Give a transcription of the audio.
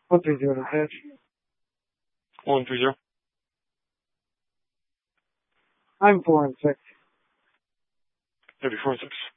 130 to hit. 130. I'm 4 and 6. Maybe 4 and 6.